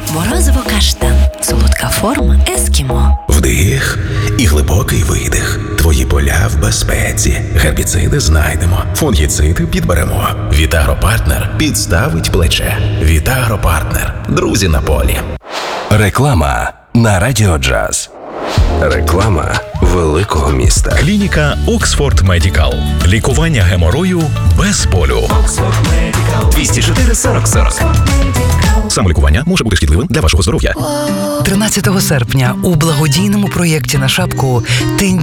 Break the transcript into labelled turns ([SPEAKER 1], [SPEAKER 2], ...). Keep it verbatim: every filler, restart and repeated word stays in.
[SPEAKER 1] Морозиво каштан. Солодка форма ескімо.
[SPEAKER 2] Вдих і глибокий видих. Твої поля в безпеці. Гербіциди знайдемо. Фунгіциди підберемо. Вітагропартнер підставить плече. Вітагропартнер. Друзі на полі.
[SPEAKER 3] Реклама на Радіо Джаз. Реклама великого міста.
[SPEAKER 4] Клініка Оксфорд Медікал. Лікування геморою без болю.
[SPEAKER 3] двісті чотири сорок сорок.
[SPEAKER 4] Самолікування може бути шкідливим для вашого здоров'я.
[SPEAKER 5] тринадцятого серпня у благодійному проєкті на шапку «Ти